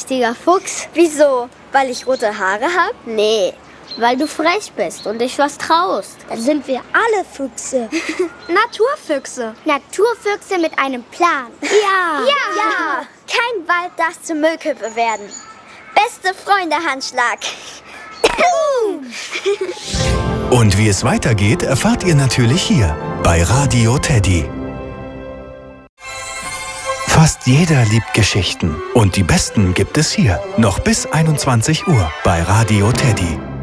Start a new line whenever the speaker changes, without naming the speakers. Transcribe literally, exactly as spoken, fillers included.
richtiger Fuchs.
Wieso? Weil ich rote Haare habe?
Nee, weil du frech bist und dich was traust.
Dann sind wir alle Füchse.
Naturfüchse.
Naturfüchse mit einem Plan.
Ja. Ja. Ja. Kein Wald darf zur Müllkippe werden. Beste Freunde Handschlag.
Und wie es weitergeht, erfahrt ihr natürlich hier bei Radio Teddy. Fast jeder liebt Geschichten. Und die besten gibt es hier. Noch bis einundzwanzig Uhr bei Radio Teddy.